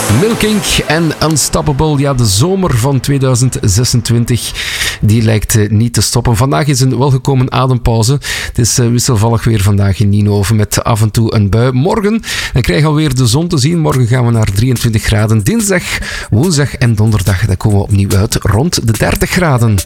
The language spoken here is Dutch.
Milking en Unstoppable. Ja, de zomer van 2026, die lijkt niet te stoppen. Vandaag is een welgekomen adempauze. Het is wisselvallig weer vandaag in Nienhoven met af en toe een bui. Morgen krijgen we alweer de zon te zien. Morgen gaan we naar 23 graden. Dinsdag, woensdag en donderdag, daar komen we opnieuw uit rond de 30 graden.